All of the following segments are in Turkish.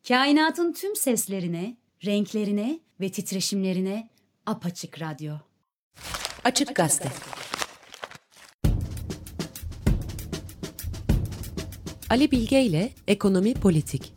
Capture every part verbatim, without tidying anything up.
Kainatın tüm seslerine, renklerine ve titreşimlerine apaçık radyo. Açık Gazete. Ali Bilge ile Ekonomi Politik.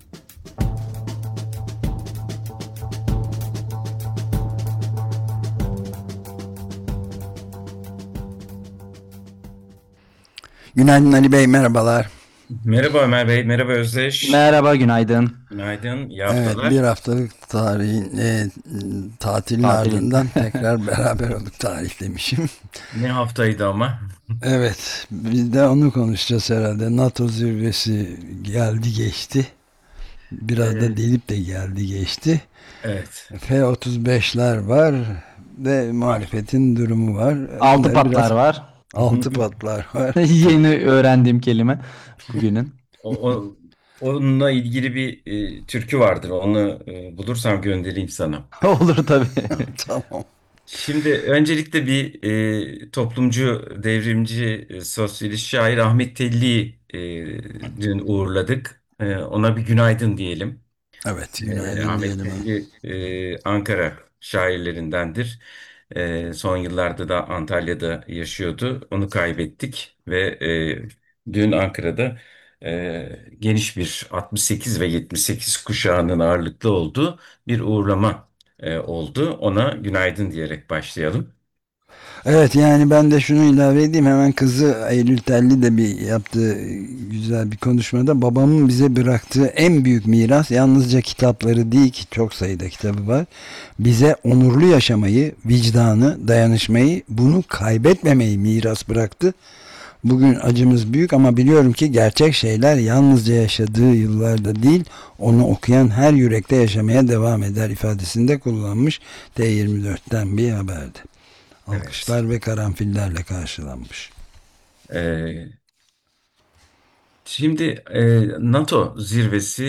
Günaydın Ali Bey, merhabalar. Merhaba Ömer Bey, merhaba Özdeş. Merhaba, günaydın. Günaydın, iyi Evet, haftalar. bir haftalık tarihin e, tatilin Tatilin. ardından tekrar beraber olduk, tarih demişim. Ne haftaydı ama. Evet, biz de onu konuşacağız herhalde. NATO zirvesi geldi geçti. Biraz da Ee, delip de geldi geçti. evet. F otuz beşler var ve muhalefetin durumu var. Altı Bunları patlar biraz- var. Altı patlar var. Yeni öğrendiğim kelime bugünün. O, o- onunla ilgili bir e, türkü vardır. Onu e, bulursam göndereyim sana. Olur tabii. Tamam. Şimdi öncelikle bir e, toplumcu, devrimci, e, sosyalist şair Ahmet Telli'yi e, dün uğurladık. E, ona bir günaydın diyelim. Evet, E, günaydın Ahmet diyelim. Telli e, Ankara şairlerindendir. E, son yıllarda da Antalya'da yaşıyordu. Onu kaybettik ve e, dün Ankara'da e, geniş bir altmış sekiz ve yetmiş sekiz kuşağının ağırlıklı olduğu bir uğurlama e, oldu. Ona günaydın diyerek başlayalım. Evet, yani ben de şunu ilave edeyim, hemen kızı Eylül Telli de bir yaptığı güzel bir konuşmada babamın bize bıraktığı en büyük miras yalnızca kitapları değil ki çok sayıda kitabı var. Bize onurlu yaşamayı, vicdanı, dayanışmayı, bunu kaybetmemeyi miras bıraktı. Bugün acımız büyük ama biliyorum ki gerçek şeyler yalnızca yaşadığı yıllarda değil, onu okuyan her yürekte yaşamaya devam eder ifadesinde kullanmış. T yirmi dörtten bir haberdi. Evet. Alkışlar ve karanfillerle karşılanmış. E, şimdi e, NATO zirvesi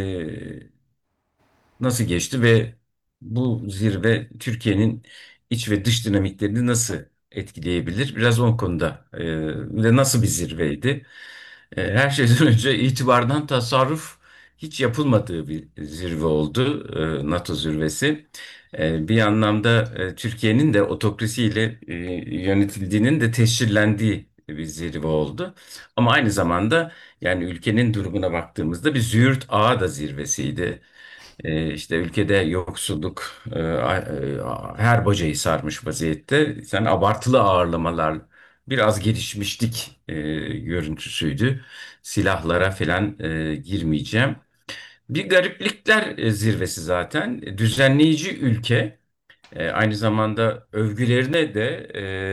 nasıl geçti ve bu zirve Türkiye'nin iç ve dış dinamiklerini nasıl etkileyebilir? Biraz o konuda e, ve nasıl bir zirveydi? E, her şeyden önce itibardan tasarruf hiç yapılmadığı bir zirve oldu, e, NATO zirvesi. E, bir anlamda e, Türkiye'nin de otokrasiyle e, yönetildiğinin de tescillendiği bir zirve oldu. Ama aynı zamanda yani ülkenin durumuna baktığımızda bir züğürt ağa da zirvesiydi. E, işte ülkede yoksulluk e, a- e, her bacayı sarmış vaziyette. Sen abartılı ağırlamalar, biraz gelişmişlik e, görüntüsüydü. Silahlara falan e, girmeyeceğim. Bir gariplikler e, zirvesi zaten. Düzenleyici ülke. E, aynı zamanda övgülerine de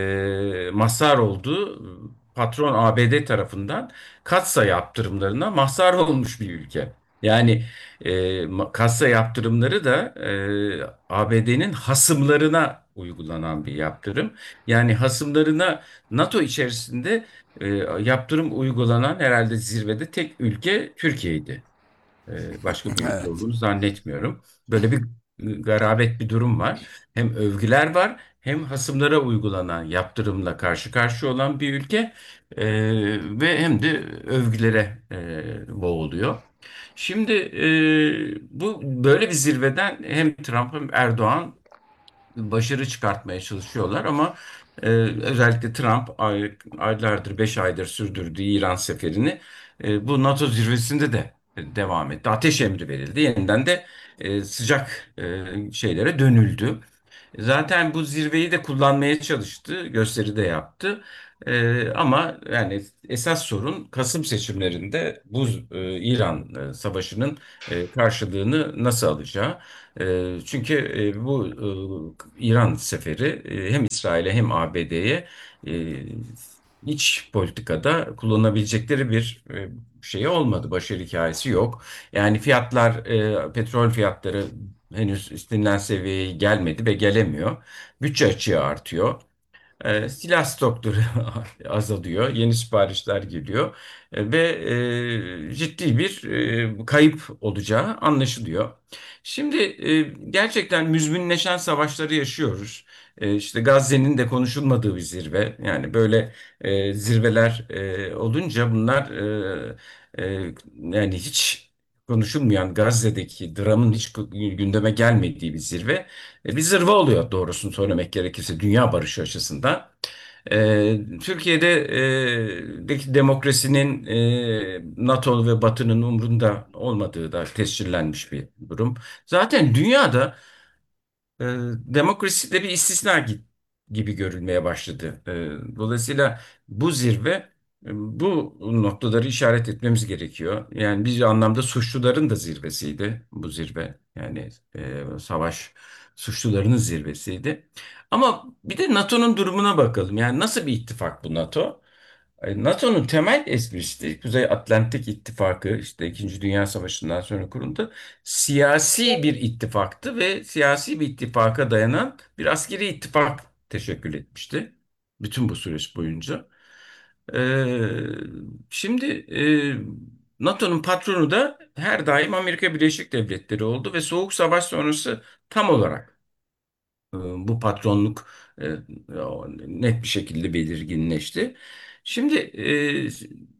e, mazhar oldu. Patron A B D tarafından kassa yaptırımlarına mazhar olmuş bir ülke. Yani e, ma- kassa yaptırımları da e, A B D'nin hasımlarına uygulanan bir yaptırım. Yani hasımlarına NATO içerisinde e, yaptırım uygulanan herhalde zirvede tek ülke Türkiye'ydi. Ee, Başka bir ülke Evet. olduğunu zannetmiyorum. Böyle bir garabet bir durum var. Hem övgüler var hem hasımlara uygulanan yaptırımla karşı karşıya olan bir ülke Ee, ve hem de övgülere e, boğuluyor. Şimdi e, bu böyle bir zirveden hem Trump hem Erdoğan başarı çıkartmaya çalışıyorlar ama e, özellikle Trump ay, aylardır, beş aydır sürdürdüğü İran seferini e, bu NATO zirvesinde de devam etti. Ateş emri verildi. Yeniden de e, sıcak e, şeylere dönüldü. Zaten bu zirveyi de kullanmaya çalıştı, gösteri de yaptı. E, ama yani esas sorun Kasım seçimlerinde bu e, İran e, savaşının e, karşılığını nasıl alacağı. E, çünkü e, bu e, İran seferi e, hem İsrail'e hem A B D'ye e, iç politikada kullanabilecekleri bir e, şey olmadı. Başarı hikayesi yok. Yani fiyatlar, e, petrol fiyatları henüz istenilen seviyeye gelmedi ve gelemiyor. Bütçe açığı artıyor. E, silah stokları azalıyor, yeni siparişler geliyor E, ve e, ciddi bir e, kayıp olacağı anlaşılıyor. Şimdi e, gerçekten müzminleşen savaşları yaşıyoruz. E, işte Gazze'nin de konuşulmadığı bir zirve. Yani böyle e, zirveler e, olunca bunlar e, e, yani hiç konuşulmayan Gazze'deki dramın hiç gündeme gelmediği bir zirve. E, bir zırva oluyor doğrusunu söylemek gerekirse dünya barışı açısından. E, Türkiye'de e, deki demokrasinin e, NATO ve Batı'nın umrunda olmadığı da tescillenmiş bir durum. Zaten dünyada e, demokrasi de bir istisna gi- gibi görülmeye başladı. E, dolayısıyla bu zirve e, bu noktaları işaret etmemiz gerekiyor. Yani bir anlamda suçluların da zirvesiydi bu zirve. Yani e, savaş suçlularının zirvesiydi. Ama bir de NATO'nun durumuna bakalım. Yani nasıl bir ittifak bu NATO? E, NATO'nun temel esprisi de Kuzey Atlantik İttifakı işte İkinci Dünya Savaşı'ndan sonra kuruldu. Siyasi bir ittifaktı ve siyasi bir ittifaka dayanan bir askeri ittifak teşekkül etmişti. Bütün bu süreç boyunca. E, Şimdi e, NATO'nun patronu da her daim Amerika Birleşik Devletleri oldu ve Soğuk Savaş sonrası tam olarak e, bu patronluk e, net bir şekilde belirginleşti. Şimdi e,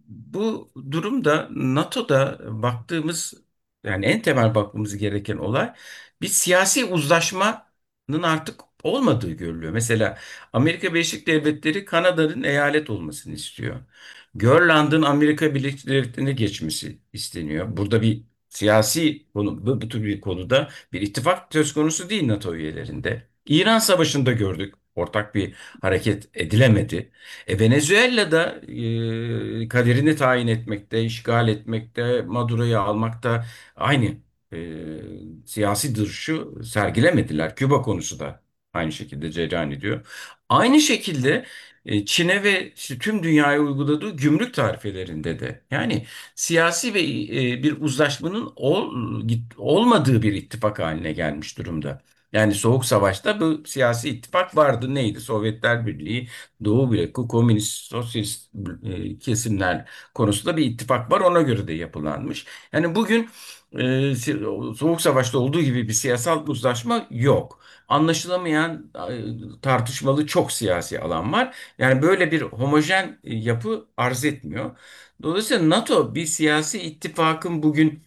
bu durumda NATO'da baktığımız yani en temel bakmamız gereken olay bir siyasi uzlaşmanın artık olmadığı görülüyor. Mesela Amerika Birleşik Devletleri Kanada'nın eyalet olmasını istiyor. Grönland'ın Amerika Birleşik Devletleri'ne geçmesi isteniyor. Burada bir siyasi konu, bu, bu tür bir konuda bir ittifak söz konusu değil NATO üyelerinde. İran Savaşı'nda gördük. Ortak bir hareket edilemedi. E, Venezuela'da e, kaderini tayin etmekte, işgal etmekte, Maduro'yu almakta aynı e, siyasi duruşu sergilemediler. Küba konusu da aynı şekilde cereyan ediyor. Aynı şekilde e, Çin'e ve işte tüm dünyaya uyguladığı gümrük tarifelerinde de yani siyasi ve e, bir uzlaşmanın ol- git- olmadığı bir ittifak haline gelmiş durumda. Yani Soğuk Savaş'ta bu siyasi ittifak vardı. Neydi? Sovyetler Birliği, Doğu bloku, komünist, sosyalist e, kesimler konusunda bir ittifak var. Ona göre de yapılanmış. Yani bugün e, si- Soğuk Savaş'ta olduğu gibi bir siyasal uzlaşma yok. Anlaşılamayan, e, tartışmalı çok siyasi alan var. Yani böyle bir homojen e, yapı arz etmiyor. Dolayısıyla NATO bir siyasi ittifakın bugün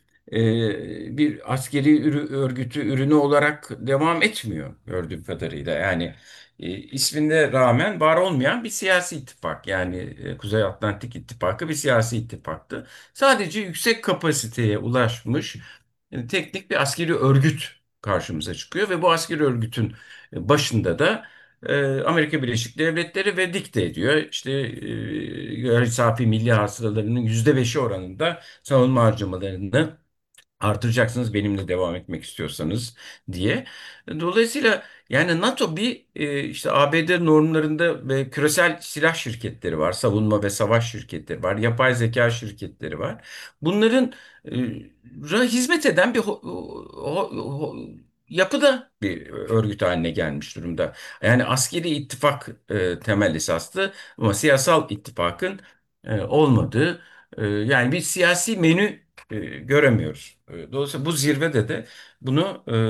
e, bir askeri ürü, örgütü ürünü olarak devam etmiyor gördüğüm kadarıyla. Yani e, isminde rağmen var olmayan bir siyasi ittifak. Yani e, Kuzey Atlantik İttifakı bir siyasi ittifaktı. Sadece yüksek kapasiteye ulaşmış e, teknik bir askeri örgüt karşımıza çıkıyor ve bu askeri örgütün e, başında da e, Amerika Birleşik Devletleri ve dikte ediyor. İşte e, gayri safi milli hasılalarının yüzde beşi oranında savunma harcamalarını artıracaksınız benimle devam etmek istiyorsanız diye. Dolayısıyla yani NATO bir e, işte A B D normlarında ve küresel silah şirketleri var, savunma ve savaş şirketleri var, yapay zeka şirketleri var. Bunların e, ra hizmet eden bir ho- ho- ho- yapıda bir örgüt haline gelmiş durumda. Yani askeri ittifak e, temel esastı ama siyasal ittifakın e, olmadığı e, yani bir siyasi menü e, göremiyoruz. E, Dolayısıyla bu zirvede de bunu e,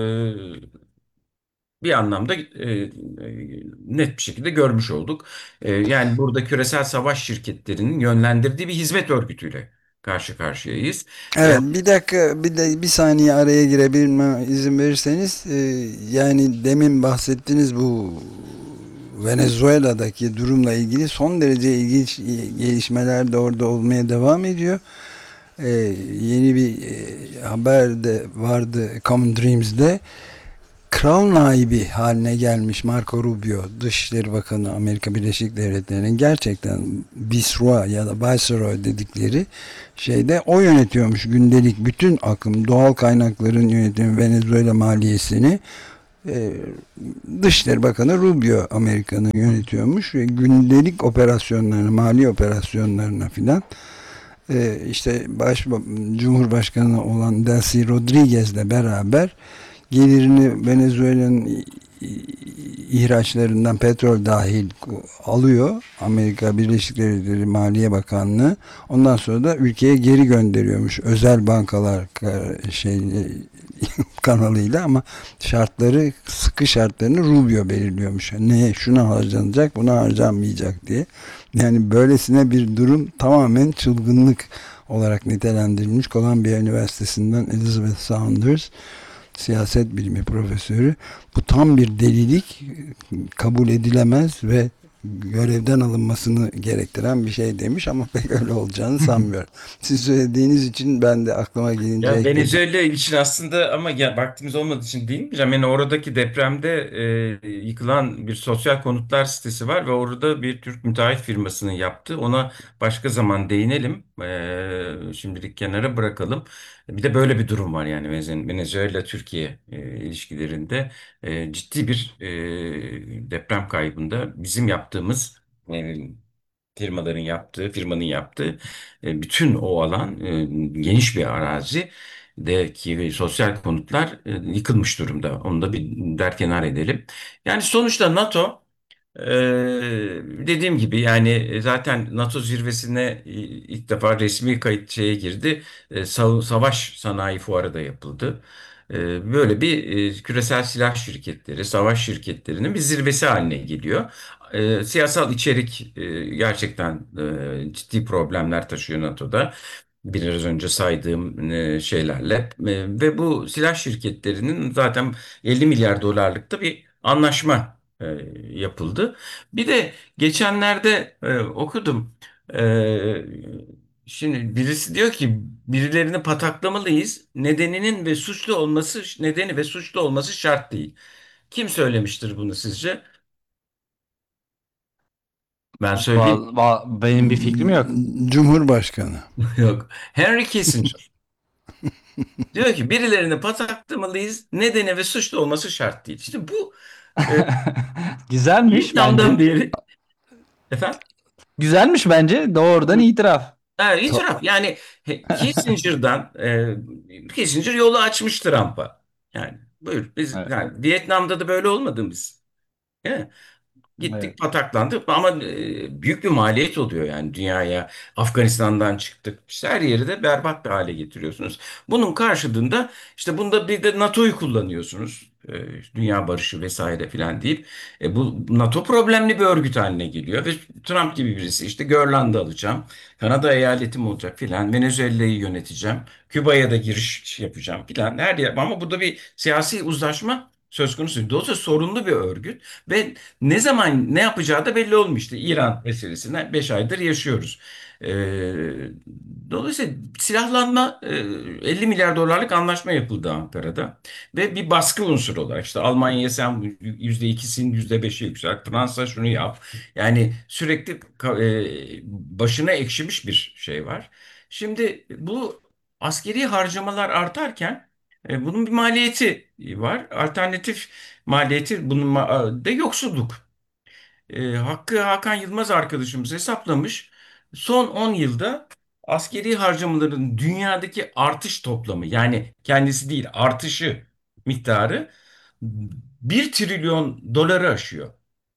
bir anlamda e, e, net bir şekilde görmüş olduk. E, yani burada küresel savaş şirketlerinin yönlendirdiği bir hizmet örgütüyle karşı karşıyayız. Ve Evet, bir dakika, bir de bir saniye araya girebilme izin verirseniz, e, yani demin bahsettiğiniz bu Venezuela'daki durumla ilgili son derece ilginç gelişmeler de orada olmaya devam ediyor. E, Yeni bir e, haber de vardı Common Dreams'de. Kral naibi haline gelmiş Marco Rubio, Dışişleri Bakanı Amerika Birleşik Devletleri'nin, gerçekten Viceroy ya da Viceroy dedikleri şeyde o yönetiyormuş gündelik bütün akım, doğal kaynakların yönetimi, Venezuela maliyesini. Ee, Dışişleri Bakanı Rubio Amerika'nı yönetiyormuş ve gündelik operasyonlarını, mali operasyonlarına filan e, işte baş, Cumhurbaşkanı olan Delcy Rodriguez'le beraber gelirini Venezuela'nın ihraçlarından petrol dahil alıyor Amerika Birleşik Devletleri Maliye Bakanlığı. Ondan sonra da ülkeye geri gönderiyormuş özel bankalar şey kanalıyla, ama şartları, sıkı şartlarını Rubio belirliyormuş. Ne şuna harcanacak, buna harcanmayacak diye. Yani böylesine bir durum tamamen çılgınlık olarak nitelendirilmiş Columbia Üniversitesi'nden Elizabeth Saunders, siyaset bilimi profesörü. Bu tam bir delilik, kabul edilemez ve görevden alınmasını gerektiren bir şey demiş ama pek öyle olacağını sanmıyorum. Siz söylediğiniz için ben de aklıma gelince Ya ekledim. Venezuela için aslında ama ya vaktimiz olmadığı için değil mi? Yani oradaki depremde e, yıkılan bir sosyal konutlar sitesi var ve orada bir Türk müteahhit firmasının yaptığı. Ona başka zaman değinelim. E, şimdilik kenara bırakalım. Bir de böyle bir durum var yani Vene- Venezuela-Türkiye e, ilişkilerinde e, ciddi bir e, deprem kaybında bizim yaptığımız e, firmaların yaptığı, firmanın yaptığı e, bütün o alan e, geniş bir arazi de ki sosyal konutlar e, yıkılmış durumda. Onu da bir derkenar edelim. Yani sonuçta NATO e, dediğim gibi yani zaten NATO zirvesine e, ilk defa resmi kayıt şeye girdi. E, sa- savaş sanayi fuarı da yapıldı. E, Böyle bir e, küresel silah şirketleri, savaş şirketlerinin bir zirvesi haline geliyor. E, siyasal içerik e, gerçekten e, ciddi problemler taşıyor NATO'da. Biraz önce saydığım e, şeylerle. E, ve bu silah şirketlerinin zaten elli milyar dolarlık da bir anlaşma e, yapıldı. Bir de geçenlerde e, okudum. E, Şimdi birisi diyor ki birilerini pataklamalıyız. Nedeninin ve suçlu olması nedeni ve suçlu olması şart değil. Kim söylemiştir bunu sizce? Ben söyleyeyim. Va- va- benim bir fikrim yok. Cumhurbaşkanı. Yok. Henry Kissinger. Diyor ki birilerini pataklamalıyız. Nedeni ve suçlu olması şart değil. İşte bu e, Güzelmiş Vietnam'dan bence. beri efendim. Güzelmiş bence. Doğrudan itiraf. Ha, Ta- itiraf. Yani he, Kissinger'dan e, Kissinger yolu açmış Trump'a. Yani buyur biz Evet. yani Vietnam'da da böyle olmadığımız. Değil mi? Evet. Gittik pataklandık ama e, büyük bir maliyet oluyor yani dünyaya. Afganistan'dan çıktık. İşte her yeri de berbat bir hale getiriyorsunuz. Bunun karşılığında işte bunda bir de NATO'yu kullanıyorsunuz. E, dünya barışı vesaire filan deyip e, bu NATO problemli bir örgüt haline geliyor ve Trump gibi birisi işte Grönland'ı alacağım. Kanada eyaletim olacak filan. Venezuela'yı yöneteceğim. Küba'ya da giriş yapacağım filan. Her yer ama burada bir siyasi uzlaşma söz konusu. Dolayısıyla sorunlu bir örgüt ve ne zaman ne yapacağı da belli olmuyor işte. İran meselesine beş aydır yaşıyoruz. Ee, Dolayısıyla silahlanma e, elli milyar dolarlık anlaşma yapıldı Ankara'da. Ve bir baskı unsuru olarak işte Almanya'ya sen yüzde ikisini yüzde beşe yükselt. Fransa şunu yap. Yani sürekli ka- e, başına ekşimiş bir şey var. Şimdi bu askeri harcamalar artarken e, bunun bir maliyeti var. Alternatif maliyeti bunun ma- de yoksulluk. E, Hakkı Hakan Yılmaz arkadaşımız hesaplamış. Son on yılda askeri harcamaların dünyadaki artış toplamı yani kendisi değil artışı miktarı bir trilyon doları aşıyor.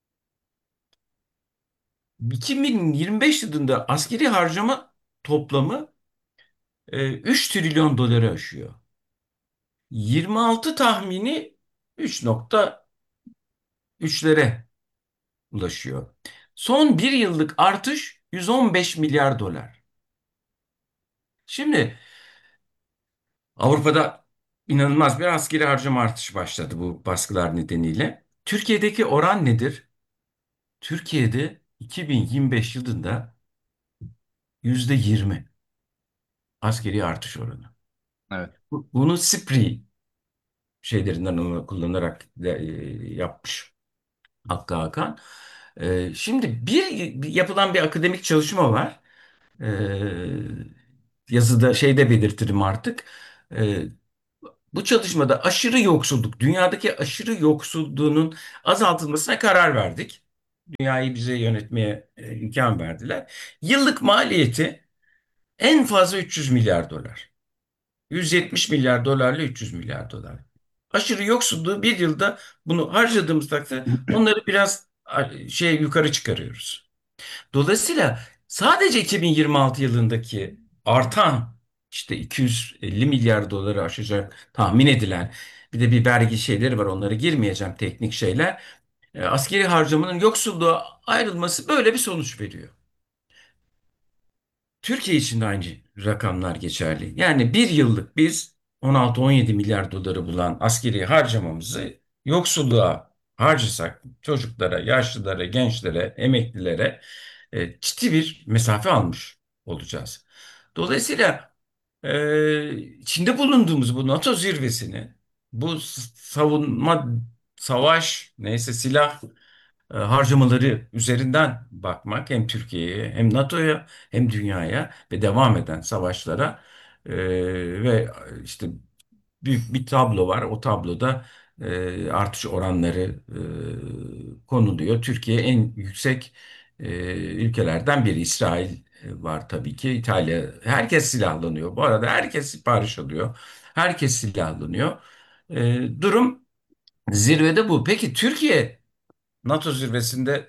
iki bin yirmi beş yılında askeri harcama toplamı e, üç trilyon doları aşıyor. yirmi altı tahmini üç nokta üçlere ulaşıyor. Son bir yıllık artış yüz on beş milyar dolar. Şimdi Avrupa'da inanılmaz bir askeri harcama artışı başladı bu baskılar nedeniyle. Türkiye'deki oran nedir? Türkiye'de iki bin yirmi beş yılında yüzde yirmi askeri artış oranı. Evet. Bu- Bunu SIPRI şeylerinden onu kullanarak de, e, yapmış Hakkı Hakan. E, şimdi bir, bir yapılan bir akademik çalışma var. E, Yazıda şeyde belirtirim artık. E, Bu çalışmada aşırı yoksulluk, dünyadaki aşırı yoksulluğunun azaltılmasına karar verdik. Dünyayı bize yönetmeye e, imkan verdiler. Yıllık maliyeti en fazla üç yüz milyar dolar. yüz yetmiş milyar dolarla üç yüz milyar dolar. Aşırı yoksulluğu bir yılda bunu harcadığımız takdirde onları biraz a, şey yukarı çıkarıyoruz. Dolayısıyla sadece iki bin yirmi altı yılındaki artan işte iki yüz elli milyar doları aşacak tahmin edilen bir de bir vergi şeyleri var onlara girmeyeceğim teknik şeyler. E, askeri harcamanın yoksulluğa ayrılması böyle bir sonuç veriyor. Türkiye için de aynı rakamlar geçerli. Yani bir yıllık biz on altı on yedi milyar doları bulan askeri harcamamızı yoksulluğa harcasak, çocuklara, yaşlılara, gençlere, emeklilere e, ciddi bir mesafe almış olacağız. Dolayısıyla e, içinde bulunduğumuz bu NATO zirvesini, bu s- savunma, savaş, neyse silah e, harcamaları üzerinden bakmak hem Türkiye'ye hem NATO'ya hem dünyaya ve devam eden savaşlara e, ve işte büyük bir tablo var. O tabloda e, artış oranları e, konuluyor. Türkiye en yüksek e, ülkelerden biri. İsrail e, var tabii ki. İtalya. Herkes silahlanıyor. Bu arada herkes sipariş alıyor. Herkes silahlanıyor. E, durum zirvede bu. Peki Türkiye NATO zirvesinde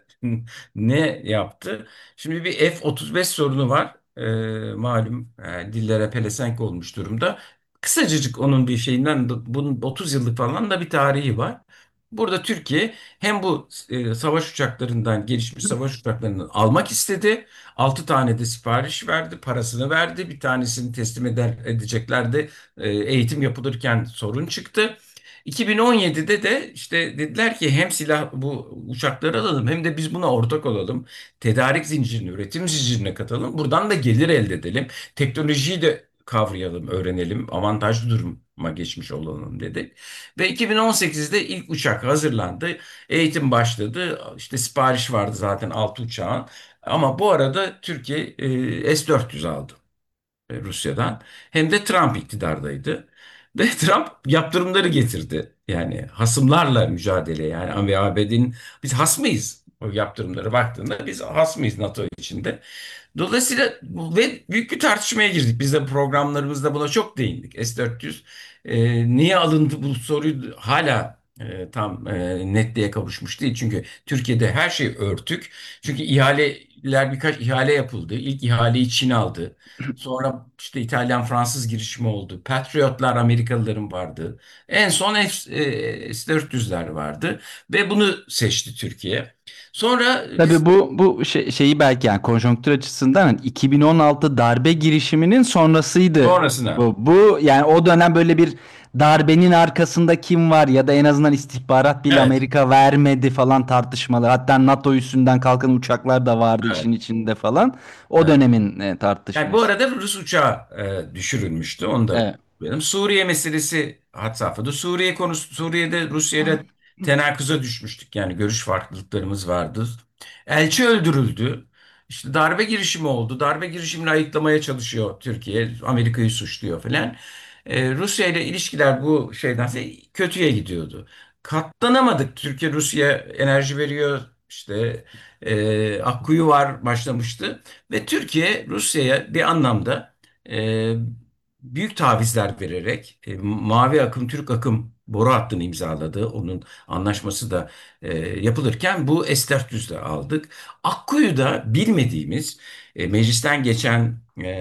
ne yaptı? Şimdi bir F otuz beş sorunu var. Ee, malum e, dillere pelesenk olmuş durumda. Kısacıcık onun bir şeyinden bunun otuz yıllık falan da bir tarihi var. Burada Türkiye hem bu e, savaş uçaklarından gelişmiş savaş uçaklarını almak istedi. Altı tane de sipariş verdi, parasını verdi. Bir tanesini teslim eder, edeceklerdi. E, eğitim yapılırken sorun çıktı. iki bin on yedide de işte dediler ki hem silah bu uçakları alalım hem de biz buna ortak olalım. Tedarik zincirine, üretim zincirine katalım. Buradan da gelir elde edelim. Teknolojiyi de kavrayalım, öğrenelim. Avantajlı duruma geçmiş olalım dedik. Ve iki bin on sekizde ilk uçak hazırlandı. Eğitim başladı. İşte sipariş vardı zaten altı uçağın. Ama bu arada Türkiye e, S dört yüz aldı e, Rusya'dan. Hem de Trump iktidardaydı. Ve Trump yaptırımları getirdi. Yani hasımlarla mücadele yani ve A B D'nin biz has mıyız? O yaptırımlara baktığında biz has mıyız NATO içinde? Dolayısıyla bu- ve büyük bir tartışmaya girdik. Biz de programlarımızda buna çok değindik. S dört yüz e, niye alındı bu soruyu hala e, tam e, netliğe kavuşmuş değil. Çünkü Türkiye'de her şey örtük. Çünkü ihaleler birkaç ihale yapıldı. İlk ihaleyi Çin aldı. Sonra işte İtalyan-Fransız girişimi oldu. Patriotlar Amerikalıların vardı. En son F- e, S dört yüzler vardı ve bunu seçti Türkiye. Sonra biz Tabii bu bu şey, şeyi belki yani konjonktür açısından hani iki bin on altı darbe girişiminin sonrasıydı. sonrasına Bu, bu yani o dönem böyle bir darbenin arkasında kim var ya da en azından istihbarat bile evet, Amerika vermedi falan tartışmaları. Hatta NATO üstünden kalkan uçaklar da vardı işin evet, içinde falan. O evet. dönemin e, Yani bu tartışması. arada Rus uçağı e, düşürülmüştü. Onu da Evet. benim Suriye meselesi had safhada. Suriye konusu Suriye'de Rusya ile tenakuza düşmüştük. Yani görüş farklılıklarımız vardı. Elçi öldürüldü. İşte darbe girişimi oldu. Darbe girişimini ayıklamaya çalışıyor Türkiye. Amerika'yı suçluyor falan. E, Rusya ile ilişkiler bu şeyden sonra kötüye gidiyordu. Katlanamadık. Türkiye Rusya enerji veriyor. İşte e, Akkuyu var başlamıştı. Ve Türkiye Rusya'ya bir anlamda e, büyük tavizler vererek e, Mavi Akım, Türk Akım boru hattını imzaladı. Onun anlaşması da e, yapılırken bu S dört yüz'ü aldık. Akkuyu'da bilmediğimiz e, meclisten geçen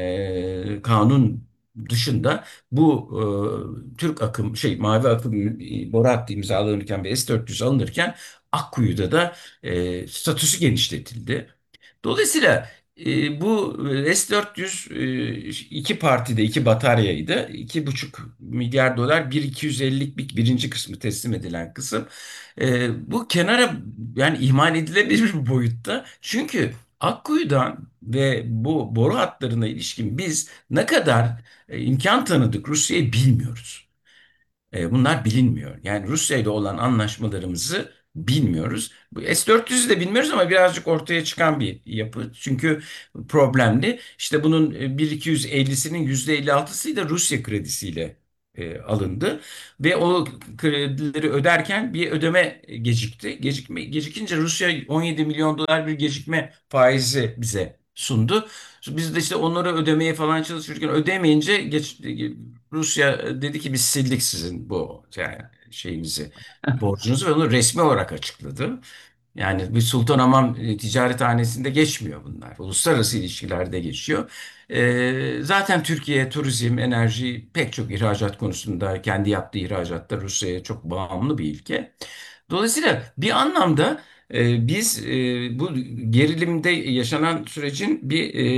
e, kanun dışında bu e, Türk akım şey Mavi Akım e, boru hattı imzalanırken ve S dört yüz alınırken Akkuyu'da da e, statüsü genişletildi. Dolayısıyla e, bu e, S dört yüz e, iki partide iki bataryaydı. iki buçuk milyar dolar bir iki yüz ellilik bir birinci kısmı teslim edilen kısım. E, bu kenara yani ihmal edilebilir bir boyutta. Çünkü Akkuyu'dan ve bu boru hatlarına ilişkin biz ne kadar e, imkan tanıdık Rusya'yı bilmiyoruz. E, bunlar bilinmiyor. Yani Rusya ile olan anlaşmalarımızı bilmiyoruz. Bu S dört yüz'ü de bilmiyoruz ama birazcık ortaya çıkan bir yapı. Çünkü problemli. İşte bunun e, bin iki yüz ellisinin yüzde elli altısı da Rusya kredisiyle e, alındı ve o kredileri öderken bir ödeme gecikti. Gecikme gecikince Rusya on yedi milyon dolar bir gecikme faizi bize sundu. Biz de işte onları ödemeye falan çalışırken ödemeyince geç, Rusya dedi ki biz sildik sizin bu yani şeyinizi, borcunuzu ve onu resmi olarak açıkladı. Yani bir Sultanhamam e, ticarethanesinde geçmiyor bunlar. Uluslararası ilişkilerde geçiyor. E, zaten Türkiye turizm, enerji pek çok ihracat konusunda kendi yaptığı ihracatta Rusya'ya çok bağımlı bir ülke. Dolayısıyla bir anlamda e, biz e, bu gerilimde yaşanan sürecin bir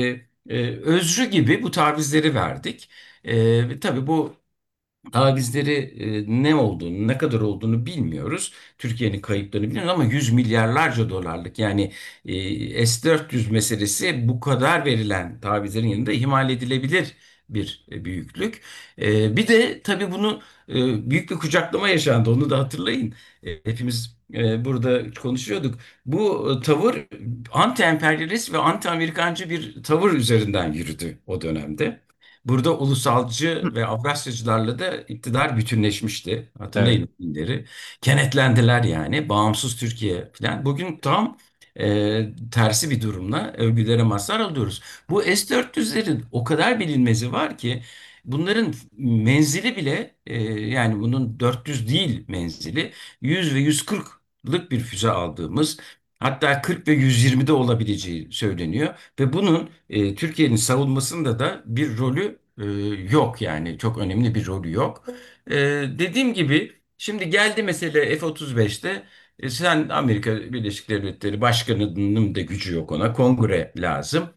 e, özrü gibi bu tavizleri verdik. E, tabii bu tavizleri e, ne olduğunu, ne kadar olduğunu bilmiyoruz. Türkiye'nin kayıplarını bilmiyoruz ama yüz milyarlarca dolarlık, yani e, S dört yüz meselesi bu kadar verilen tavizlerin yanında ihmal edilebilir bir e, büyüklük. E, bir de tabii bunu e, büyük bir kucaklama yaşandı. Onu da hatırlayın. E, hepimiz e, burada konuşuyorduk. Bu e, tavır anti-emperyalist ve anti-Amerikancı bir tavır üzerinden yürüdü o dönemde. Burada ulusalcı ve Avrasyacılarla da iktidar bütünleşmişti. Evet. Hatırlayın günleri. Kenetlendiler yani. Bağımsız Türkiye falan. Bugün tam e, tersi bir durumla övgülere mazhar alıyoruz. Bu S dört yüzlerin o kadar bilinmezi var ki bunların menzili bile e, yani bunun dört yüz değil menzili, yüz ve yüz kırklık bir füze aldığımız, hatta kırk ve yüz yirmide olabileceği söyleniyor. Ve bunun e, Türkiye'nin savunmasında da bir rolü e, yok, yani çok önemli bir rolü yok. E, dediğim gibi şimdi geldi mesele F otuz beşte, e, sen Amerika Birleşik Devletleri Başkanı'nın da gücü yok, ona kongre lazım.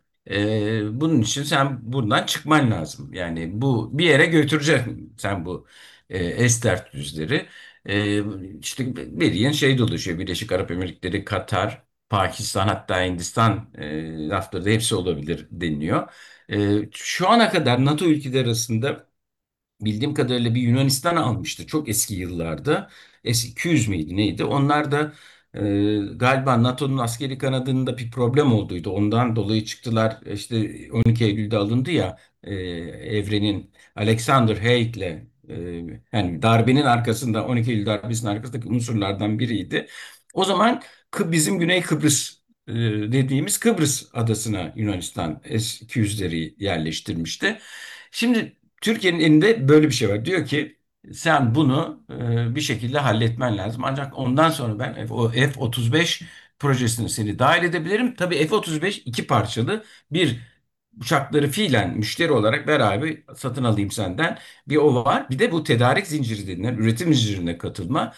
E, bunun için sen buradan çıkman lazım. Yani bu bir yere götüreceksin sen bu e, S dört yüzleri. E, işte bildiğin şey dolaşıyor, Birleşik Arap Emirlikleri, Katar, Pakistan, hatta Hindistan e, lafları da hepsi olabilir deniliyor. E, şu ana kadar NATO ülkeleri arasında bildiğim kadarıyla bir Yunanistan almıştı çok eski yıllarda. S iki yüz müydü neydi? Onlar da e, galiba NATO'nun askeri kanadında bir problem olduydu. Ondan dolayı çıktılar. İşte on iki Eylül'de alındı ya, e, Evren'in Alexander Haig'le, e, yani darbenin arkasında, on iki Eylül darbesinin arkasındaki unsurlardan biriydi. O zaman Kı- bizim Güney Kıbrıs e, dediğimiz Kıbrıs adasına Yunanistan S iki yüzleri yerleştirmişti. Şimdi Türkiye'nin elinde böyle bir şey var. Diyor ki sen bunu e, bir şekilde halletmen lazım. Ancak ondan sonra ben F- o F otuz beş projesine seni dahil edebilirim. Tabii F otuz beş iki parçalı. Bir, uçakları fiilen müşteri olarak ver abi, satın alayım senden. Bir o var. Bir de bu tedarik zinciri denilen üretim zincirine katılma.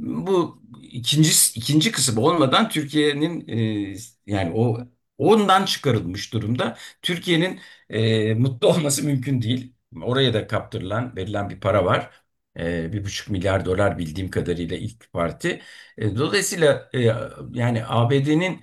Bu ikinci ikinci kısım olmadan Türkiye'nin e, yani o ondan çıkarılmış durumda. Türkiye'nin e, mutlu olması mümkün değil. Oraya da kaptırılan, verilen bir para var. E, bir buçuk milyar dolar bildiğim kadarıyla ilk parti. E, dolayısıyla e, yani A B D'nin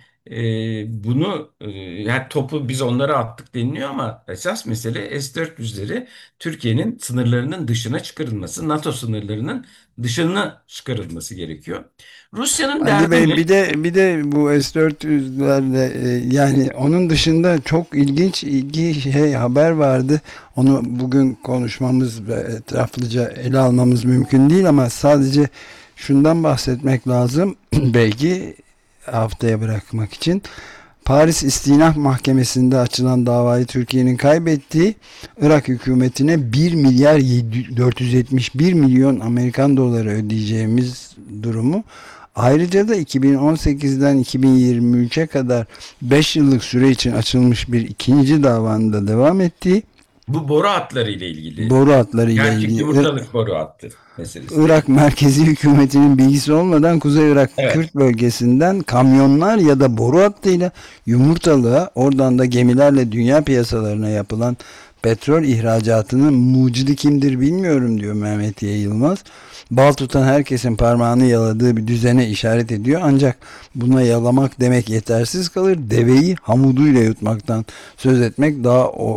e, bunu e, yani topu biz onlara attık deniliyor ama esas mesele S dört yüzleri Türkiye'nin sınırlarının dışına çıkarılması, NATO sınırlarının dışına çıkarılması gerekiyor. Rusya'nın Ali derdi Bey, bir ne? de bir de bu S dört yüzlerle e, yani onun dışında çok ilginç ilgi şey haber vardı. Onu bugün konuşmamız ve etraflıca ele almamız mümkün değil ama sadece şundan bahsetmek lazım. Belki haftaya bırakmak için. Paris İstinaf Mahkemesi'nde açılan davayı Türkiye'nin kaybettiği, Irak hükümetine bir milyar dört yüz yetmiş bir milyon Amerikan doları ödeyeceğimiz durumu, ayrıca da iki bin on sekizden iki bin yirmi üçe kadar beş yıllık süre için açılmış bir ikinci davanın da devam ettiği, Bu boru hatları ile ilgili. boru hatları ile Gerçek ilgili, yumurtalık boru hattı meselesi. Irak merkezi hükümetinin bilgisi olmadan Kuzey Irak Evet. Kürt bölgesinden kamyonlar ya da boru hattıyla yumurtalığa, oradan da gemilerle dünya piyasalarına yapılan petrol ihracatının mucidi kimdir bilmiyorum diyor Mehmet Y. Yılmaz. Bal tutan herkesin parmağını yaladığı bir düzene işaret ediyor. Ancak buna yalamak demek yetersiz kalır. Deveyi hamuduyla yutmaktan söz etmek daha o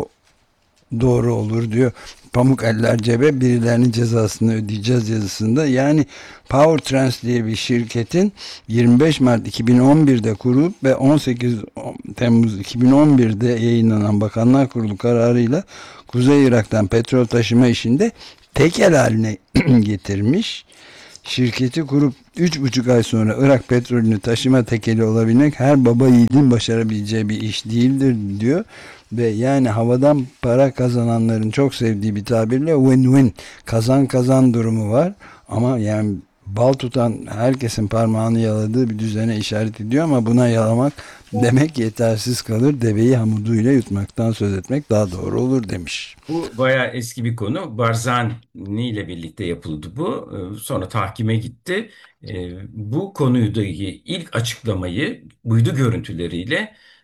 doğru olur diyor. Pamuk eller cebe, birilerinin cezasını ödeyeceğiz yazısında. Yani Power Trans diye bir şirketin yirmi beş Mart iki bin on birde kurulup ve on sekiz Temmuz iki bin on birde yayınlanan Bakanlar Kurulu kararıyla Kuzey Irak'tan petrol taşıma işinde tekel haline getirmiş. Şirketi kurup üç buçuk ay sonra Irak petrolünü taşıma tekeli olabilmek her baba yiğidin başarabileceği bir iş değildir diyor. Ve yani havadan para kazananların çok sevdiği bir tabirle win-win, kazan kazan durumu var. Ama yani bal tutan herkesin parmağını yaladığı bir düzene işaret ediyor ama buna yalamak demek yetersiz kalır. Deveyi hamuduyla yutmaktan söz etmek daha doğru olur demiş. Bu bayağı eski bir konu. Barzani ile birlikte yapıldı bu. Ee, Sonra tahkime gitti. Ee, Bu konudaki ilk açıklamayı uydu görüntüleriyle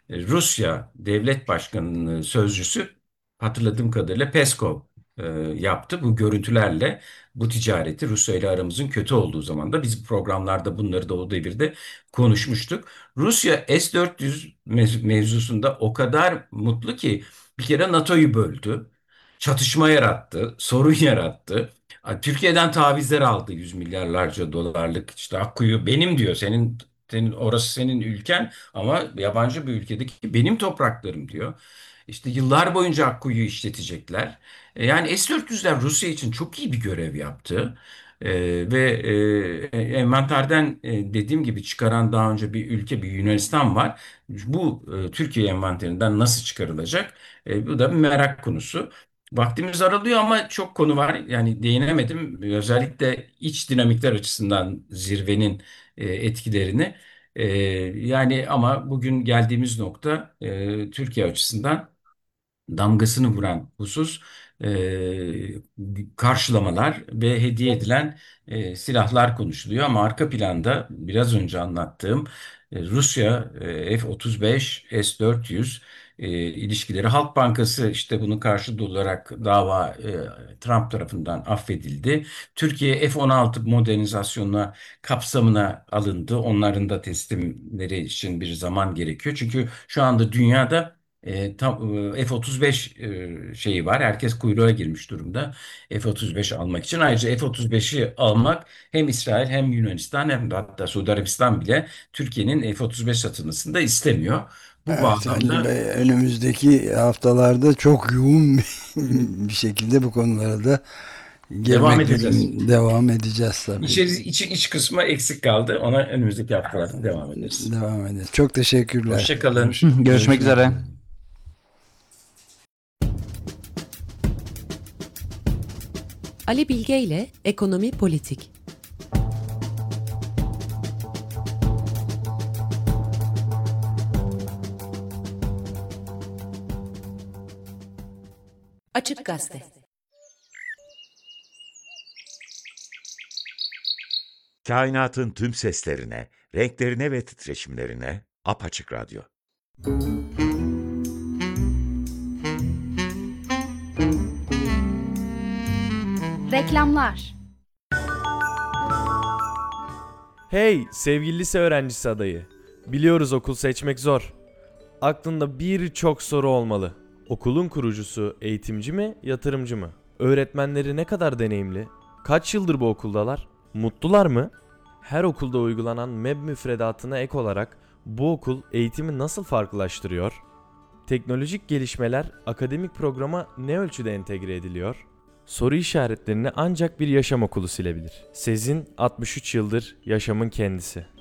e, Rusya Devlet Başkanı'nın sözcüsü hatırladığım kadarıyla Peskov e, yaptı. Bu görüntülerle bu ticareti Rusya ile aramızın kötü olduğu zaman da biz programlarda bunları da o devirde konuşmuştuk. Rusya S dört yüz mev- mevzusunda o kadar mutlu ki bir kere NATO'yu böldü. Çatışma yarattı, sorun yarattı. Türkiye'den tavizler aldı yüz milyarlarca dolarlık. İşte Akkuyu benim diyor. Senin senin orası senin ülken ama yabancı bir ülkedeki benim topraklarım diyor. İşte yıllar boyunca Akkuyu'yu işletecekler. E, Yani S dört yüzler Rusya için çok iyi bir görev yaptı. E, ve e, envanterden e, dediğim gibi çıkaran daha önce bir ülke bir Yunanistan var. Bu e, Türkiye envanterinden nasıl çıkarılacak? E, bu da bir merak konusu. Vaktimiz aralıyor ama çok konu var. Yani değinemedim. Özellikle iç dinamikler açısından zirvenin e, etkilerini. E, yani ama bugün geldiğimiz nokta e, Türkiye açısından damgasını vuran husus e, karşılamalar ve hediye edilen e, silahlar konuşuluyor ama arka planda biraz önce anlattığım e, Rusya e, F otuz beş, S dört yüz e, ilişkileri Halk Bankası işte bunun karşılığı olarak dava e, Trump tarafından affedildi. Türkiye F on altı modernizasyonuna kapsamına alındı. Onların da teslimleri için bir zaman gerekiyor. Çünkü şu anda dünyada e, tam, e, F otuz beş e, şeyi var. Herkes kuyruğa girmiş durumda F otuz beş almak için. Ayrıca F otuz beşi almak hem İsrail hem Yunanistan hem de hatta Suudi Arabistan bile Türkiye'nin F otuz beş satılmasını da istemiyor. Bu Evet Halil bağlamda Bey, önümüzdeki haftalarda çok yoğun bir şekilde bu konulara da devam girmek edeceğiz. durumunda devam edeceğiz tabii. İçeri, iç, iç kısmı eksik kaldı. Ona önümüzdeki haftalarda devam ederiz. Devam edeceğiz. Çok teşekkürler. Hoşça kalın. Görüşmek Görüşmek üzere. üzere. Ali Bilge ile Ekonomi Politik. Açık Gazete. Kainatın tüm seslerine, renklerine ve titreşimlerine apaçık radyo. Reklamlar. Hey sevgili lise öğrencisi adayı. Biliyoruz okul seçmek zor. Aklında birçok soru olmalı. Okulun kurucusu eğitimci mi, yatırımcı mı? Öğretmenleri ne kadar deneyimli? Kaç yıldır bu okuldalar? Mutlular mı? Her okulda uygulanan M E B müfredatına ek olarak bu okul eğitimi nasıl farklılaştırıyor? Teknolojik gelişmeler akademik programa ne ölçüde entegre ediliyor? Soru işaretlerini ancak bir yaşam okulu silebilir. Sezin altmış üç yıldır yaşamın kendisi.